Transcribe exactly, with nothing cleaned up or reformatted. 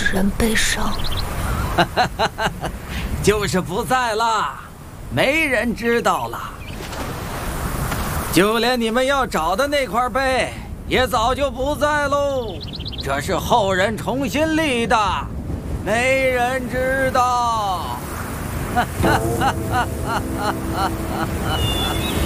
人悲伤。 就是不在了，没人知道了。就连你们要找的那块碑，也早就不在喽。这是后人重新立的，没人知道。哈哈哈哈哈哈！